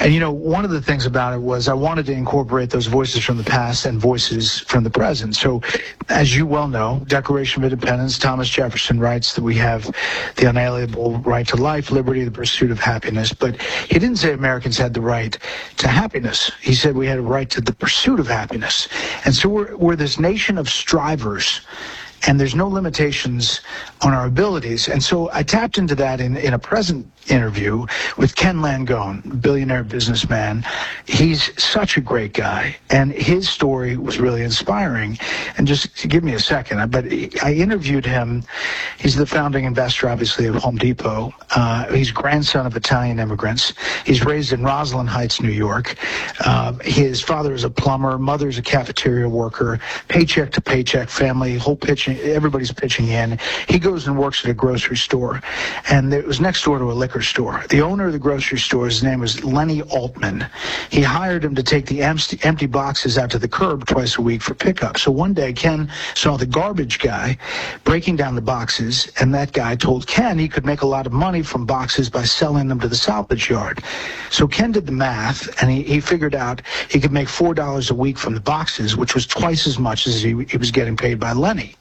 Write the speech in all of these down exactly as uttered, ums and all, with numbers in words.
And, you know, one of the things about it was I wanted to incorporate those voices from the past and voices from the present. So, as you well know, Declaration of Independence, Thomas Jefferson writes that we have the unalienable right to life, liberty, the pursuit of happiness. But he didn't say Americans had the right to happiness. He said we had a right to the pursuit of happiness. And so we're, we're this nation of strivers, and there's no limitations on our abilities. And so I tapped into that in, in a present interview with Ken Langone, billionaire businessman. He's such a great guy, and his story was really inspiring. And just to give me a second, but I interviewed him. He's the founding investor, obviously, of Home Depot. Uh, he's grandson of Italian immigrants. He's raised in Roslyn Heights, New York. Uh, his father is a plumber, mother's a cafeteria worker, paycheck to paycheck family, whole pitching, everybody's pitching in. He goes and works at a grocery store, and it was next door to a liquor store. The owner of the grocery store, his name was Lenny Altman. He hired him to take the empty, empty boxes out to the curb twice a week for pickup. So one day, Ken saw the garbage guy breaking down the boxes, and that guy told Ken he could make a lot of money from boxes by selling them to the salvage yard. So Ken did the math, and he, he figured out he could make four dollars a week from the boxes, which was twice as much as he, he was getting paid by Lenny.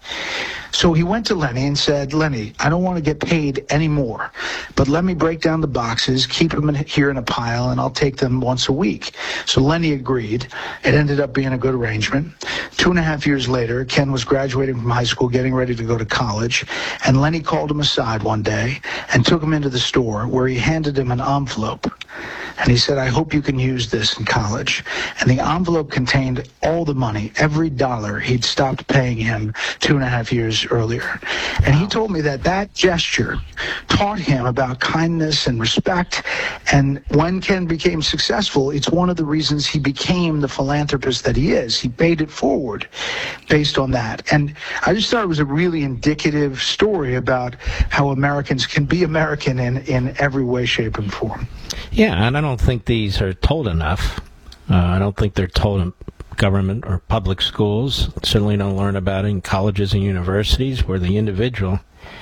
So he went to Lenny and said, Lenny, I don't want to get paid anymore, but let me break down the boxes, keep them in, here in a pile, and I'll take them once a week. So Lenny agreed. It ended up being a good arrangement. Two and a half years later, Ken was graduating from high school, getting ready to go to college, and Lenny called him aside one day and took him into the store where he handed him an envelope. And he said, I hope you can use this in college. And the envelope contained all the money, every dollar he'd stopped paying him two and a half years earlier. And he told me that that gesture taught him about kindness and respect. And when Ken became successful, it's one of the reasons he became the philanthropist that he is. He paid it forward based on that. And I just thought it was a really indicative story about how Americans can be American in, in every way, shape, and form. Yeah, and I don't think these are told enough. Uh, I don't think they're told in government or public schools. Certainly don't learn about it in colleges and universities, where the individual,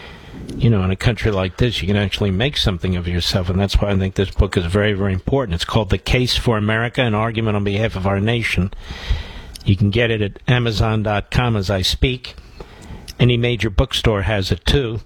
you know, in a country like this, you can actually make something of yourself, and that's why I think this book is very, very important. It's called The Case for America, an argument on behalf of our nation. You can get it at amazon dot com as I speak. Any major bookstore has it, too.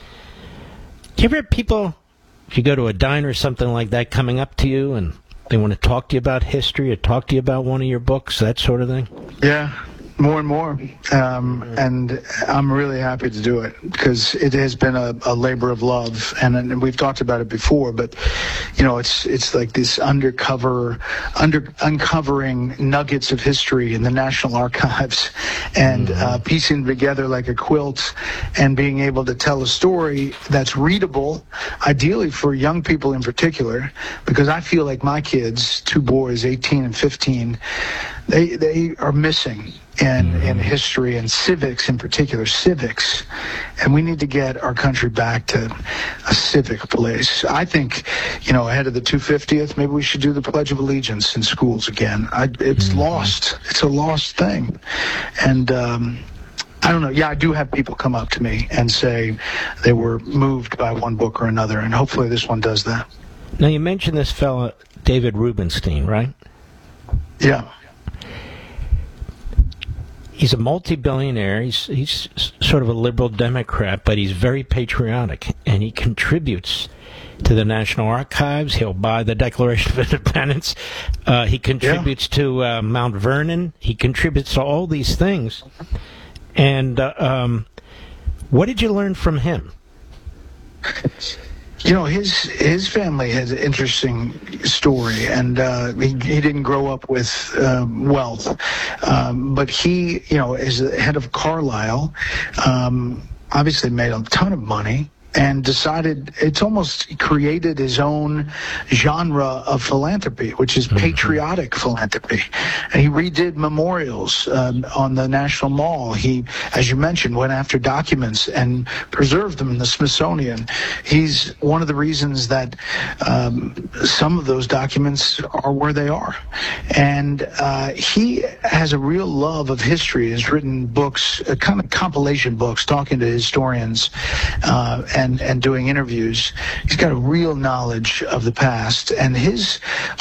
Do you ever have people, if you go to a diner or something like that, coming up to you and they want to talk to you about history or talk to you about one of your books, that sort of thing? Yeah, more and more. Um, and I'm really happy to do it because it has been a, a labor of love. And, and we've talked about it before, but, you know, it's it's like this undercover, under uncovering nuggets of history in the National Archives and mm-hmm. uh, piecing together like a quilt and being able to tell a story that's readable, ideally for young people in particular, because I feel like my kids, two boys, eighteen and fifteen, they they are missing in, mm-hmm. in history and civics in particular, civics. And we need to get our country back to a civic place. I think, you know, ahead of the two hundred fiftieth, maybe we should do the Pledge of Allegiance in schools again. I, it's mm-hmm. lost. It's a lost thing. And um, I don't know. Yeah, I do have people come up to me and say they were moved by one book or another, and hopefully this one does that. Now, you mentioned this fellow, David Rubenstein, right? Yeah. He's a multi-billionaire. He's he's sort of a liberal Democrat, but he's very patriotic, and he contributes to the National Archives. He'll buy the Declaration of Independence. Uh, he contributes yeah. to uh, Mount Vernon. He contributes to all these things. And uh, um, what did you learn from him? You know, his his family has an interesting story, and uh, he, he didn't grow up with uh, wealth, um, but he, you know, is the head of Carlyle, um, obviously made a ton of money, and decided it's almost created his own genre of philanthropy, which is patriotic philanthropy. And he redid memorials um, on the National Mall. He, as you mentioned, went after documents and preserved them in the Smithsonian. He's one of the reasons that um, some of those documents are where they are. And uh, he has a real love of history. He's written books, uh, kind of compilation books, talking to historians uh, and And, and doing interviews. He's got a real knowledge of the past, and his